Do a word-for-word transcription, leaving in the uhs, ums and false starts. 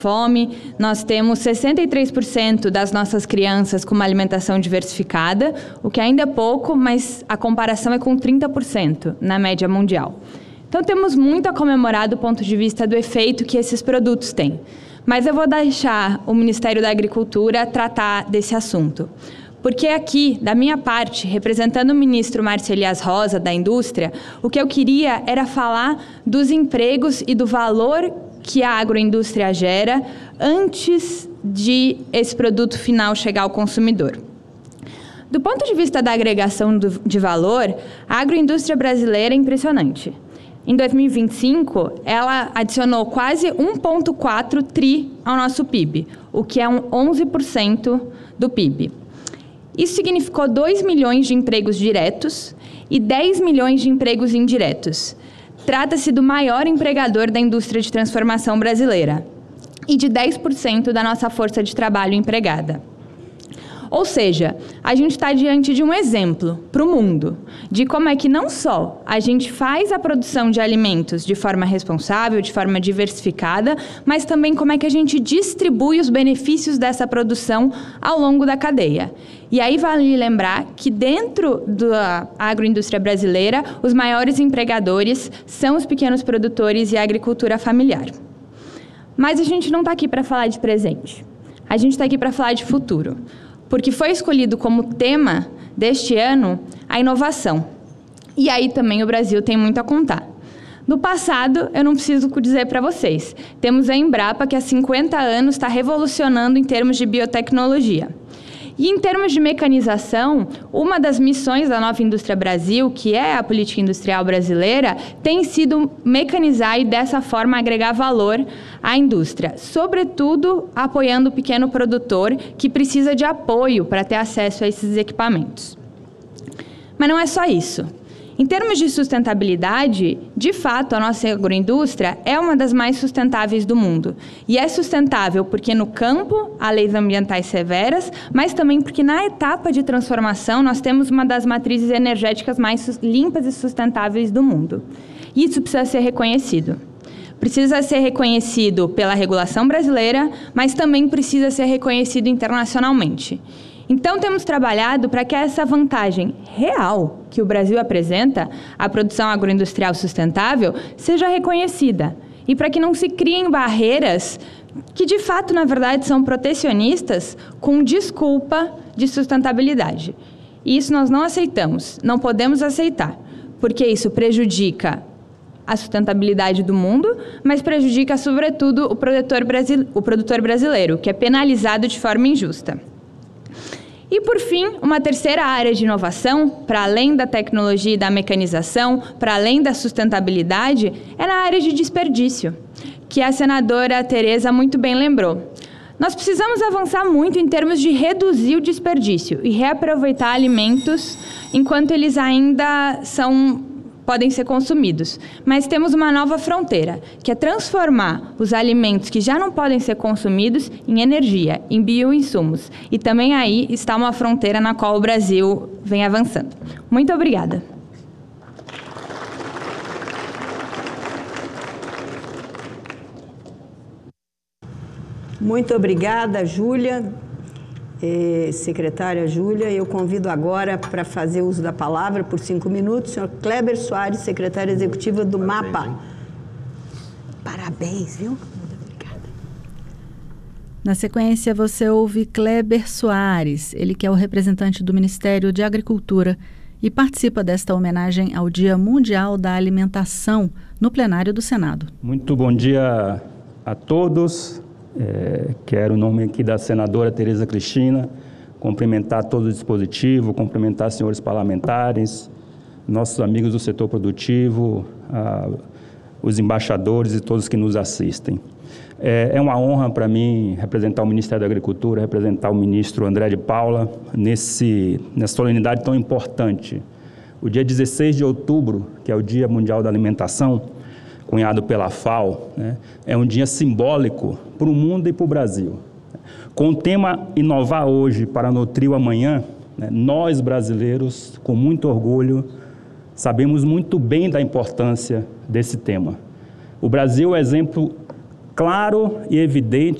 fome, nós temos sessenta e três por cento das nossas crianças com uma alimentação diversificada, o que ainda é pouco, mas a comparação é com trinta por cento na média mundial. Então, temos muito a comemorar do ponto de vista do efeito que esses produtos têm. Mas eu vou deixar o Ministério da Agricultura tratar desse assunto. Porque aqui, da minha parte, representando o ministro Márcio Elias Rosa, da Indústria, o que eu queria era falar dos empregos e do valor que a agroindústria gera antes de esse produto final chegar ao consumidor. Do ponto de vista da agregação do, de valor, a agroindústria brasileira é impressionante. Em dois mil e vinte e cinco, ela adicionou quase um vírgula quatro tri ao nosso P I B, o que é um onze por cento do P I B. Isso significou dois milhões de empregos diretos e dez milhões de empregos indiretos. Trata-se do maior empregador da indústria de transformação brasileira e de dez por cento da nossa força de trabalho empregada. Ou seja, a gente está diante de um exemplo para o mundo de como é que não só a gente faz a produção de alimentos de forma responsável, de forma diversificada, mas também como é que a gente distribui os benefícios dessa produção ao longo da cadeia. E aí vale lembrar que dentro da agroindústria brasileira, os maiores empregadores são os pequenos produtores e a agricultura familiar. Mas a gente não está aqui para falar de presente. A gente está aqui para falar de futuro. Porque foi escolhido como tema deste ano a inovação. E aí também o Brasil tem muito a contar. No passado, eu não preciso dizer para vocês, temos a Embrapa, que há cinquenta anos está revolucionando em termos de biotecnologia. E em termos de mecanização, uma das missões da Nova Indústria Brasil, que é a política industrial brasileira, tem sido mecanizar e dessa forma agregar valor à indústria, sobretudo apoiando o pequeno produtor que precisa de apoio para ter acesso a esses equipamentos. Mas não é só isso. Em termos de sustentabilidade, de fato, a nossa agroindústria é uma das mais sustentáveis do mundo. E é sustentável porque no campo há leis ambientais severas, mas também porque na etapa de transformação nós temos uma das matrizes energéticas mais limpas e sustentáveis do mundo. E isso precisa ser reconhecido. Precisa ser reconhecido pela regulação brasileira, mas também precisa ser reconhecido internacionalmente. Então, temos trabalhado para que essa vantagem real que o Brasil apresenta, a produção agroindustrial sustentável, seja reconhecida e para que não se criem barreiras que, de fato, na verdade, são protecionistas com desculpa de sustentabilidade. E isso nós não aceitamos, não podemos aceitar, porque isso prejudica a sustentabilidade do mundo, mas prejudica, sobretudo, o produtor, brasile- o produtor brasileiro, que é penalizado de forma injusta. E, por fim, uma terceira área de inovação, para além da tecnologia e da mecanização, para além da sustentabilidade, é na área de desperdício, que a senadora Tereza muito bem lembrou. Nós precisamos avançar muito em termos de reduzir o desperdício e reaproveitar alimentos enquanto eles ainda são... podem ser consumidos. Mas temos uma nova fronteira, que é transformar os alimentos que já não podem ser consumidos em energia, em bioinsumos. E também aí está uma fronteira na qual o Brasil vem avançando. Muito obrigada. Muito obrigada, Júlia. Eh, secretária Júlia, eu convido agora para fazer uso da palavra por cinco minutos o senhor Kleber Soares, secretário executivo do MAPA. Parabéns, viu? Muito obrigada. Na sequência, você ouve Kleber Soares, ele que é o representante do Ministério de Agricultura e participa desta homenagem ao Dia Mundial da Alimentação no plenário do Senado. Muito bom dia a todos. É, quero, em nome aqui da senadora Tereza Cristina, cumprimentar todo o dispositivo, cumprimentar senhores parlamentares, nossos amigos do setor produtivo, ah, os embaixadores e todos que nos assistem. É, é uma honra para mim representar o Ministério da Agricultura, representar o ministro André de Paula nesse, nessa solenidade tão importante. O dia dezesseis de outubro, que é o Dia Mundial da Alimentação, cunhado pela F A O, né, é um dia simbólico para o mundo e para o Brasil. Com o tema Inovar Hoje para Nutrir o Amanhã, né, nós brasileiros, com muito orgulho, sabemos muito bem da importância desse tema. O Brasil é exemplo claro e evidente